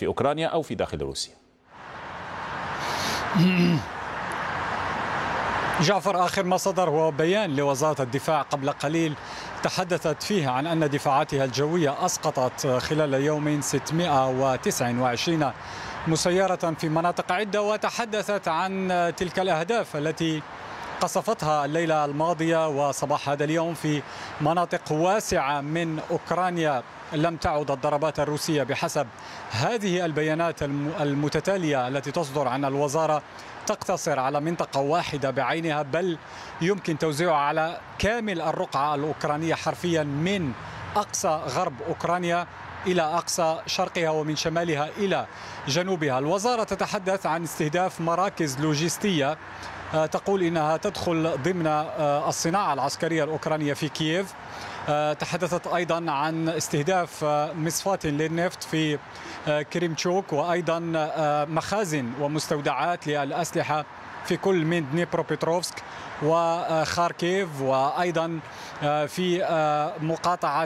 في أوكرانيا أو في داخل روسيا. جعفر، آخر ما صدر هو بيان لوزارة الدفاع قبل قليل تحدثت فيه عن أن دفاعاتها الجوية أسقطت خلال يوم 629 مسيرة في مناطق عدة، وتحدثت عن تلك الأهداف التي قصفتها الليلة الماضية وصباح هذا اليوم في مناطق واسعة من أوكرانيا. لم تعد الضربات الروسية بحسب هذه البيانات المتتالية التي تصدر عن الوزارة تقتصر على منطقة واحدة بعينها، بل يمكن توزيعها على كامل الرقعة الأوكرانية حرفيا من أقصى غرب أوكرانيا إلى أقصى شرقها ومن شمالها إلى جنوبها. الوزارة تتحدث عن استهداف مراكز لوجستية تقول إنها تدخل ضمن الصناعة العسكرية الأوكرانية في كييف. تحدثت أيضا عن استهداف مصفاة للنفط في كريمتشوك، وأيضا مخازن ومستودعات للأسلحة في كل من دنيبروبيتروفسك وخاركيف، وأيضا في مقاطعة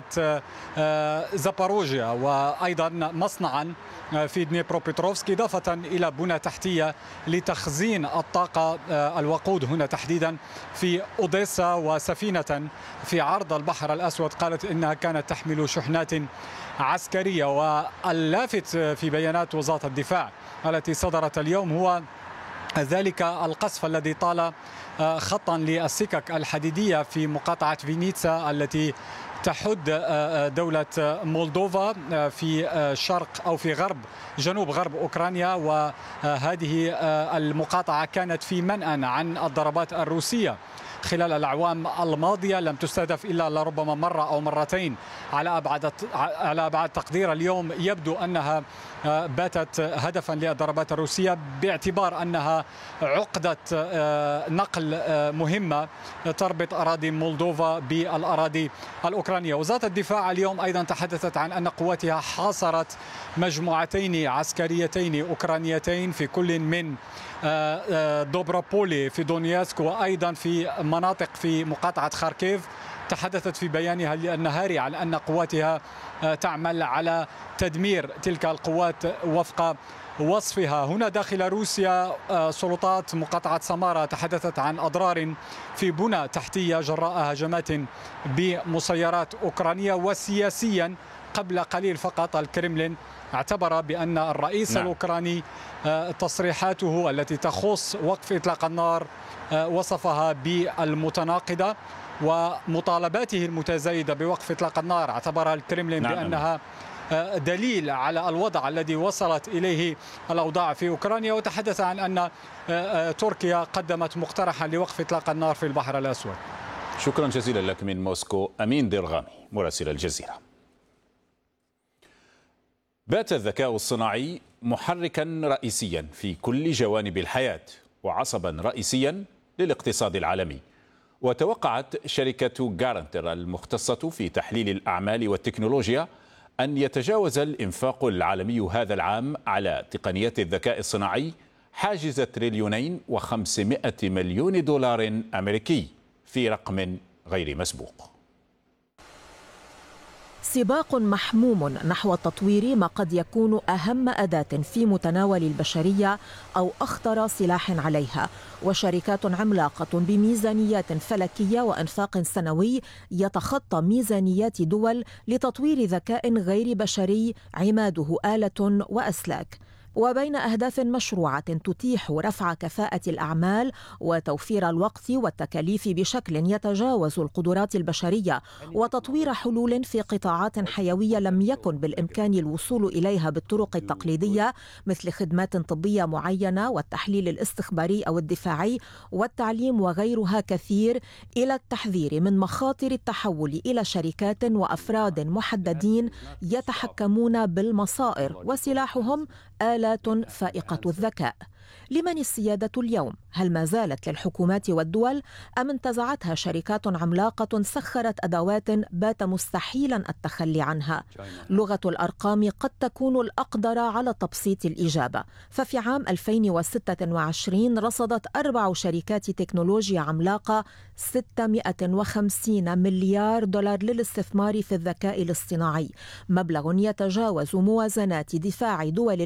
زاباروجيا، وأيضا مصنعا في دنيبروبيتروفسك، إضافة إلى بنى تحتية لتخزين الطاقة الوقود هنا تحديدا في أوديسا، وسفينة في عرض البحر الأسود قالت إنها كانت تحمل شحنات عسكرية. واللافت في بيانات وزارة الدفاع التي صدرت اليوم هو ذلك القصف الذي طال خطا للسكك الحديدية في مقاطعة فينيتسا التي تحد دولة مولدوفا في شرق أو في جنوب غرب أوكرانيا، وهذه المقاطعة كانت في منأى عن الضربات الروسية خلال الأعوام الماضية. لم تستهدف إلا لربما مرة أو مرتين على أبعد تقدير. اليوم يبدو أنها باتت هدفا للضربات الروسية باعتبار أنها عقدة نقل مهمة تربط أراضي مولدوفا بالأراضي الأوكرانية. وزارة الدفاع اليوم أيضا تحدثت عن أن قواتها حاصرت مجموعتين عسكريتين أوكرانيتين في كل من دوبرابولي في دونياسك، وأيضا في مناطق في مقاطعة خاركيف. تحدثت في بيانها النهاري عن أن قواتها تعمل على تدمير تلك القوات وفق وصفها. هنا داخل روسيا سلطات مقاطعة سمارا تحدثت عن أضرار في بنى تحتية جراء هجمات بمسيرات أوكرانية. وسياسيا قبل قليل فقط الكرملين اعتبر بأن الرئيس الأوكراني تصريحاته التي تخص وقف إطلاق النار وصفها بالمتناقضة، ومطالباته المتزايدة بوقف إطلاق النار اعتبرها الكرملين بأنها دليل على الوضع الذي وصلت إليه الأوضاع في أوكرانيا. وتحدث عن أن تركيا قدمت مقترحا لوقف إطلاق النار في البحر الأسود. شكرا جزيلا لك من موسكو أمين درغامي مراسل الجزيرة. بات الذكاء الصناعي محركا رئيسيا في كل جوانب الحياة وعصبا رئيسيا للاقتصاد العالمي. وتوقعت شركة جارنتر المختصة في تحليل الأعمال والتكنولوجيا أن يتجاوز الإنفاق العالمي هذا العام على تقنيات الذكاء الصناعي حاجز $1.5 تريليون أمريكي في رقم غير مسبوق. سباق محموم نحو تطوير ما قد يكون أهم أداة في متناول البشرية أو أخطر سلاح عليها، وشركات عملاقة بميزانيات فلكية وإنفاق سنوي يتخطى ميزانيات دول لتطوير ذكاء غير بشري عماده آلة وأسلاك. وبين أهداف مشروعة تتيح رفع كفاءة الأعمال وتوفير الوقت والتكاليف بشكل يتجاوز القدرات البشرية، وتطوير حلول في قطاعات حيوية لم يكن بالإمكان الوصول إليها بالطرق التقليدية مثل خدمات طبية معينة والتحليل الاستخباري أو الدفاعي والتعليم وغيرها كثير، إلى التحذير من مخاطر التحول إلى شركات وأفراد محددين يتحكمون بالمصائر وسلاحهم آلات فائقة الذكاء. لمن السيادة اليوم؟ هل ما زالت للحكومات والدول أم انتزعتها شركات عملاقة سخرت أدوات بات مستحيلا التخلي عنها؟ لغة الأرقام قد تكون الأقدر على تبسيط الإجابة. ففي عام 2026 رصدت 4 شركات تكنولوجيا عملاقة $650 مليار للاستثمار في الذكاء الاصطناعي، مبلغ يتجاوز موازنات دفاع دول